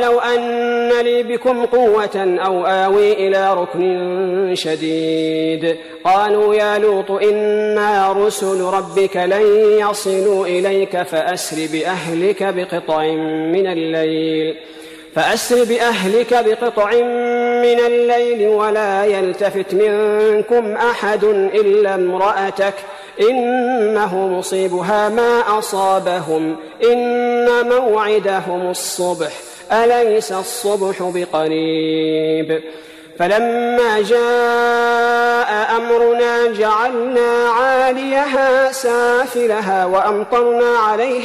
لو أن لي بكم قوة أو آوي إلى ركن شديد. قالوا يا لوط إنا رسل ربك لن يصلوا إليك فأسر بأهلك بقطع من الليل ولا يلتفت منكم أحد إلا امرأتك إنه مصيبها ما أصابهم إن موعدهم الصبح أليس الصبح بقريب. فلما جاء أمرنا جعلنا عاليها سافلها وأمطرنا عليها